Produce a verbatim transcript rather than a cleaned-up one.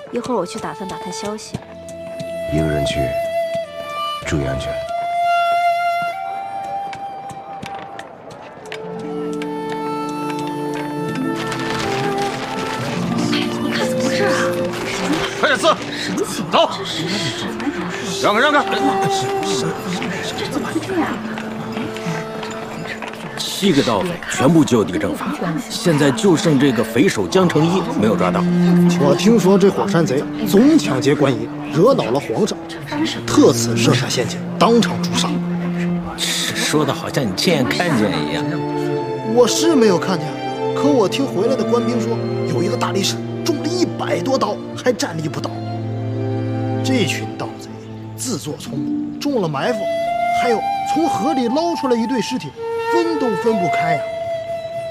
一会儿我去打探打探消息。 一个人去，注意安全。 你看怎么回事啊？ 快点撕，走！让开让开！ 这怎么会这样？ 七个盗匪全部就地正法，现在就剩这个匪首江成一没有抓到。 我听说这火山贼总抢劫官银，惹恼了皇上，特此设下陷阱，当场诛杀。 说的好像你亲眼看见一样。 我是没有看见，可我听回来的官兵说，有一个大力士中了一百多刀，还站立不倒。这群盗贼自作聪明，中了埋伏，还有从河里捞出来一对尸体，分都分不开呀、啊。